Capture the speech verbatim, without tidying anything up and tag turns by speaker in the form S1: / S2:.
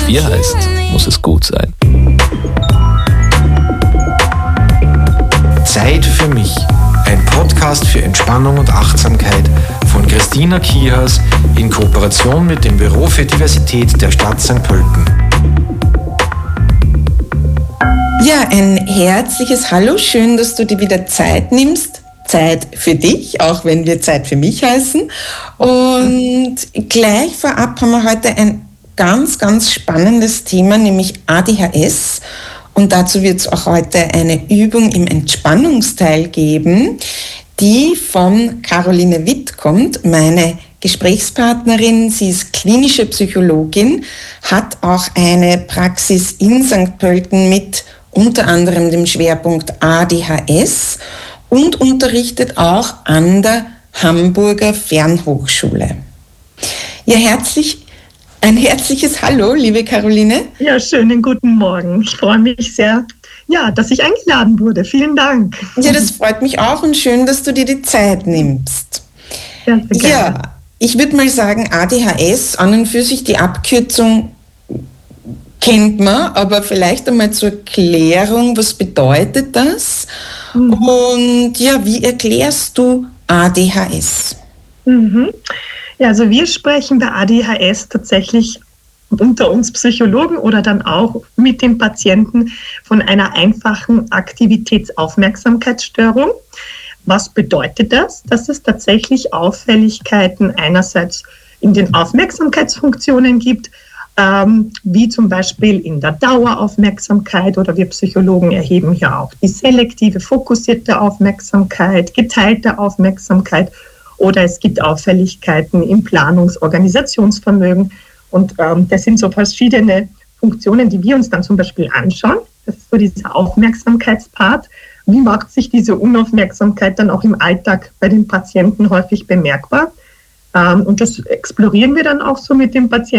S1: vier heißt, muss es gut sein.
S2: Zeit für mich. Ein Podcast für Entspannung und Achtsamkeit von Christina Kihas in Kooperation mit dem Büro für Diversität der Stadt Sankt Pölten.
S3: Ja, ein herzliches Hallo. Schön, dass du dir wieder Zeit nimmst. Zeit für dich, auch wenn wir Zeit für mich heißen. Und gleich vorab haben wir heute ein ganz, ganz spannendes Thema, nämlich A D H S. Und dazu wird es auch heute eine Übung im Entspannungsteil geben, die von Caroline Witt kommt, meine Gesprächspartnerin. Sie ist klinische Psychologin, hat auch eine Praxis in Sankt Pölten mit unter anderem dem Schwerpunkt A D H S und unterrichtet auch an der Hamburger Fernhochschule. Ja, herzlich, ein herzliches Hallo, liebe Caroline.
S4: Ja, schönen guten Morgen. Ich freue mich sehr, ja, dass ich eingeladen wurde. Vielen Dank.
S3: Ja, das freut mich auch und schön, dass du dir die Zeit nimmst.
S4: Ja, sehr gerne.
S3: Ja, ich würde mal sagen, A D H S, an und für sich die Abkürzung kennt man, aber vielleicht einmal zur Erklärung, was bedeutet das? Mhm. Und ja, wie erklärst du A D H S?
S4: Mhm. Ja, also wir sprechen bei A D H S tatsächlich unter uns Psychologen oder dann auch mit den Patienten von einer einfachen Aktivitätsaufmerksamkeitsstörung. Was bedeutet das? Dass es tatsächlich Auffälligkeiten einerseits in den Aufmerksamkeitsfunktionen gibt, ähm, wie zum Beispiel in der Daueraufmerksamkeit, oder wir Psychologen erheben hier auch die selektive, fokussierte Aufmerksamkeit, geteilte Aufmerksamkeit, oder es gibt Auffälligkeiten im Planungs-Organisationsvermögen. Und ähm, das sind so verschiedene Funktionen, die wir uns dann zum Beispiel anschauen. Das ist so dieser Aufmerksamkeitspart. Wie macht sich diese Unaufmerksamkeit dann auch im Alltag bei den Patienten häufig bemerkbar? Ähm, und das explorieren wir dann auch so mit den Patienten.